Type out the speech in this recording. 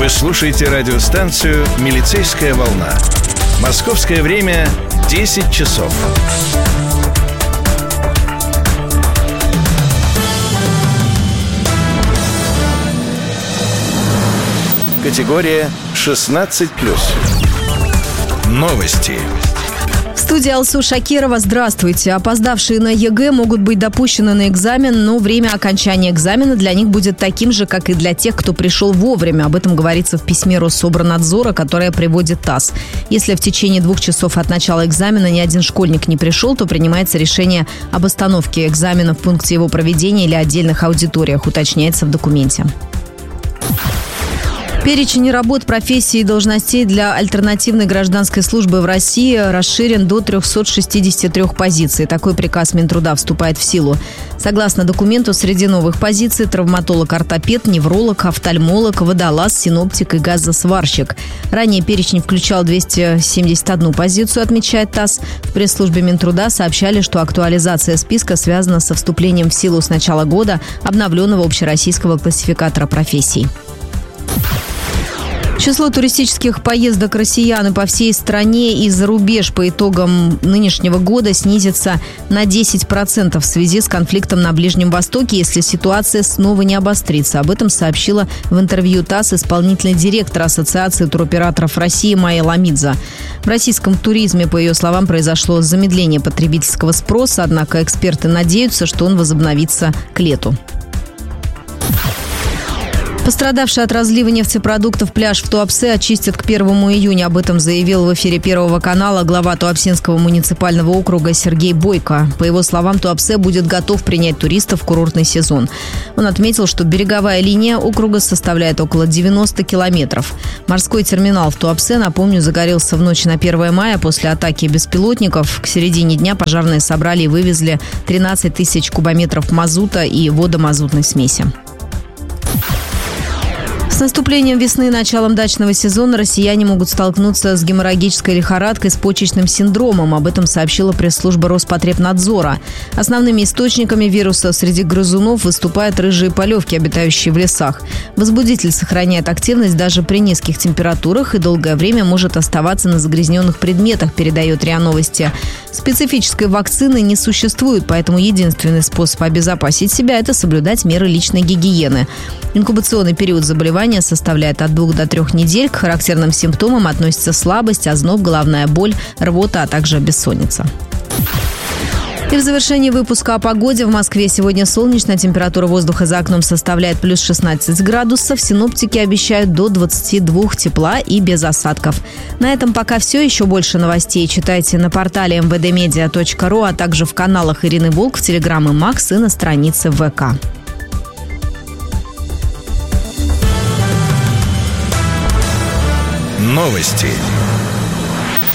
Вы слушаете радиостанцию «Милицейская волна». Московское время 10 часов. Категория 16+. Новости. В студии Алсу Шакирова. Здравствуйте. Опоздавшие на ЕГЭ могут быть допущены на экзамен, но время окончания экзамена для них будет таким же, как и для тех, кто пришел вовремя. Об этом говорится в письме Россоборнадзора, которое приводит ТАСС. Если в течение 2 часов от начала экзамена ни один школьник не пришел, то принимается решение об остановке экзамена в пункте его проведения или отдельных аудиториях, уточняется в документе. Перечень работ, профессий и должностей для альтернативной гражданской службы в России расширен до 363 позиций. Такой приказ Минтруда вступает в силу. Согласно документу, среди новых позиций травматолог-ортопед, невролог, офтальмолог, водолаз, синоптик и газосварщик. Ранее перечень включал 271 позицию, отмечает ТАСС. В пресс-службе Минтруда сообщали, что актуализация списка связана со вступлением в силу с начала года обновленного общероссийского классификатора профессий. Число туристических поездок россиян по всей стране и за рубеж по итогам нынешнего года снизится на 10% в связи с конфликтом на Ближнем Востоке, если ситуация снова не обострится. Об этом сообщила в интервью ТАСС исполнительный директор Ассоциации туроператоров России Майя Ламидзе. В российском туризме, по ее словам, произошло замедление потребительского спроса, однако эксперты надеются, что он возобновится к лету. Пострадавший от разлива нефтепродуктов пляж в Туапсе очистят к 1 июня. Об этом заявил в эфире Первого канала глава Туапсинского муниципального округа Сергей Бойко. По его словам, Туапсе будет готов принять туристов в курортный сезон. Он отметил, что береговая линия округа составляет около 90 километров. Морской терминал в Туапсе, напомню, загорелся в ночь на 1 мая после атаки беспилотников. К середине дня пожарные собрали и вывезли 13 тысяч кубометров мазута и водомазутной смеси. С наступлением весны и началом дачного сезона россияне могут столкнуться с геморрагической лихорадкой, с почечным синдромом. Об этом сообщила пресс-служба Роспотребнадзора. Основными источниками вируса среди грызунов выступают рыжие полевки, обитающие в лесах. Возбудитель сохраняет активность даже при низких температурах и долгое время может оставаться на загрязненных предметах, передает РИА Новости. Специфической вакцины не существует, поэтому единственный способ обезопасить себя – это соблюдать меры личной гигиены. Инкубационный период заболевания составляет от 2 до 3 недель. К характерным симптомам относятся слабость, озноб, головная боль, рвота, а также бессонница. И в завершении выпуска о погоде. В Москве сегодня солнечно. Температура воздуха за окном составляет плюс 16 градусов. Синоптики обещают до 22 тепла и без осадков. На этом пока все. Еще больше новостей читайте на портале mvdmedia.ru, а также в каналах Ирины Волк, в Телеграм и Макс и на странице ВК. Новости.